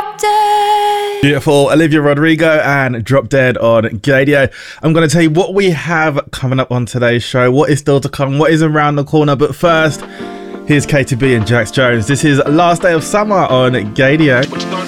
Drop Dead. Beautiful. Olivia Rodrigo and Drop Dead on Gaydio. I'm going to tell you what we have coming up on today's show, what is still to come, what is around the corner. But first, here's KTB and Jax Jones. This is Last Day of Summer on Gaydio.